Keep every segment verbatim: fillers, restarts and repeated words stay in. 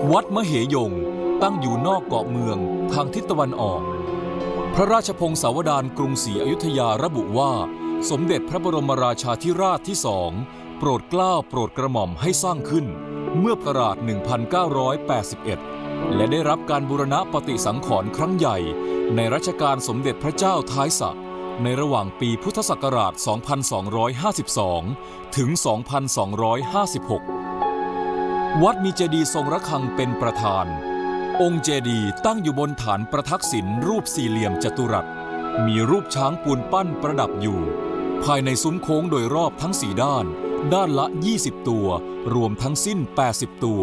วัดมเหยงตั้งอยู่นอกเกาะเมืองทางทิศตะวันออกพระราชพงศาวดารกรุงศรีอยุธยาระบุว่าสมเด็จพระบรมราชาธิราชที่สองโปรดเกล้าโปรดกระหม่อมให้สร้างขึ้นเมื่อประราช หนึ่งพันเก้าร้อยแปดสิบเอ็ด และได้รับการบูรณะปฏิสังขรณ์ครั้งใหญ่ในรัชกาลสมเด็จพระเจ้าท้ายสระในระหว่างปีพุทธศักราช สองพันสองร้อยห้าสิบสอง ถึง สองพันสองร้อยห้าสิบหก วัดมีเจดีย์ทรงระฆังเป็นประธานองค์เจดีย์ตั้งอยู่บนฐานประทักษิณรูปสี่เหลี่ยมจัตุรัสมีรูปช้างปูนปั้นประดับอยู่ภายในซุ้มโค้งโดยรอบทั้งสี่ด้านด้านละยี่สิบตัวรวมทั้งสิ้นแปดสิบตัว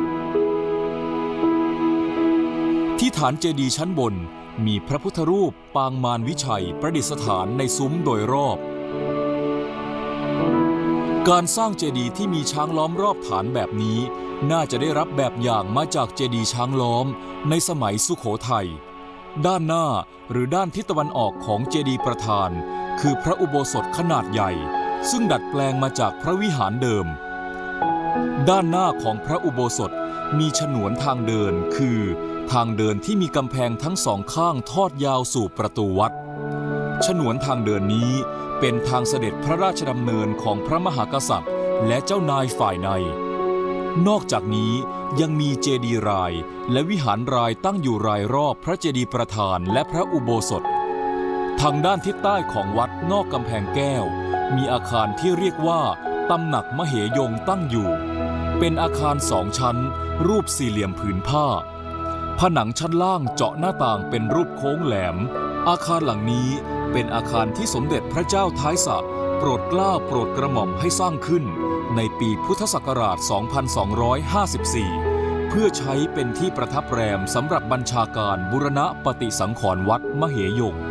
ที่ฐานเจดีย์ชั้นบนมีพระพุทธรูปปางมารวิชัยประดิษฐานในซุ้มโดยรอบการสร้างเจดีย์ที่มีช้างล้อมรอบฐานแบบนี้น่าจะได้รับแบบอย่างมาจากเจดีย์ช้างล้อมในสมัยสุโขทัยด้านหน้าหรือด้านทิศตะวันออกของเจดีย์ประธานคือพระอุโบสถขนาดใหญ่ซึ่งดัดแปลงมาจากพระวิหารเดิมด้านหน้าของพระอุโบสถมีฉนวนทางเดินคือทางเดินที่มีกำแพงทั้งสองข้างทอดยาวสู่ประตูวัดฉนวนทางเดินนี้เป็นทางเสด็จพระราชดำเนินของพระมหากษัตริย์และเจ้านายฝ่ายในนอกจากนี้ยังมีเจดีย์รายและวิหารรายตั้งอยู่รายรอบพระเจดีย์ประธานและพระอุโบสถทางด้านทิศใต้ของวัดนอกกำแพงแก้วมีอาคารที่เรียกว่าตำหนักมเหยงตั้งอยู่เป็นอาคารสองชั้นรูปสี่เหลี่ยมผืนผ้าผนังชั้นล่างเจาะหน้าต่างเป็นรูปโค้งแหลมอาคารหลังนี้เป็นอาคารที่สมเด็จพระเจ้าท้ายสระโปรดเกล้าโปรดกระหม่อมให้สร้างขึ้นในปีพุทธศักราช สองพันสองร้อยห้าสิบสี่ เพื่อใช้เป็นที่ประทับแรมสำหรับบัญชาการบูรณะปฏิสังขรณ์วัดมเหยง